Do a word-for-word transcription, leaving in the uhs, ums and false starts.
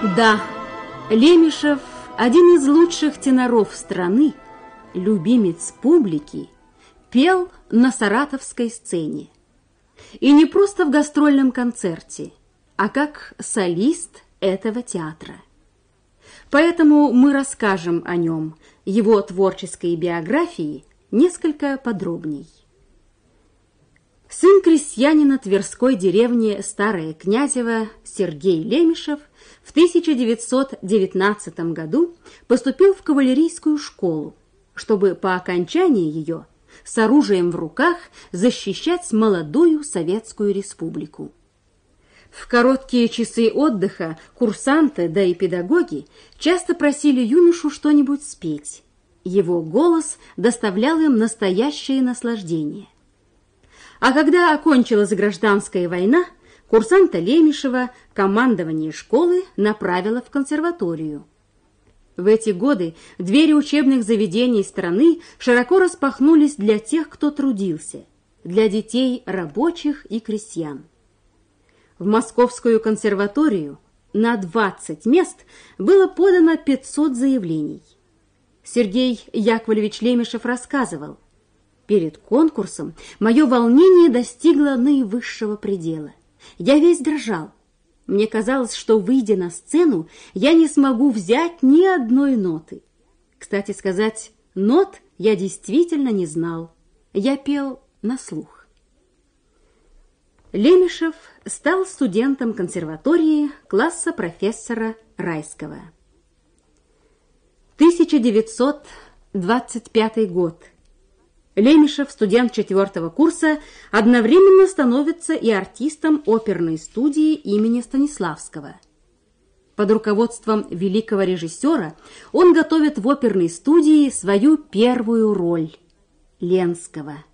Да, Лемешев – один из лучших теноров страны, любимец публики, пел на саратовской сцене. И не просто в гастрольном концерте, а как солист этого театра. Поэтому мы расскажем о нем, его творческой биографии, несколько подробней. Сын крестьянина Тверской деревни Старое Князево Сергей Лемешев в тысяча девятьсот девятнадцатом году поступил в кавалерийскую школу, чтобы по окончании ее с оружием в руках защищать молодую Советскую Республику. В короткие часы отдыха курсанты, да и педагоги часто просили юношу что-нибудь спеть. Его голос доставлял им настоящее наслаждение. А когда окончилась гражданская война, курсанта Лемешева командование школы направило в консерваторию. В эти годы двери учебных заведений страны широко распахнулись для тех, кто трудился, для детей рабочих и крестьян. В Московскую консерваторию на двадцать мест было подано пятьсот заявлений. Сергей Яковлевич Лемешев рассказывал: «Перед конкурсом мое волнение достигло наивысшего предела. Я весь дрожал. Мне казалось, что, выйдя на сцену, я не смогу взять ни одной ноты. Кстати сказать, нот я действительно не знал. Я пел на слух». Лемешев стал студентом консерватории класса профессора Райского. тысяча девятьсот двадцать пятый год. Лемешев, студент четвертого курса, одновременно становится и артистом оперной студии имени Станиславского. Под руководством великого режиссера он готовит в оперной студии свою первую роль – Ленского.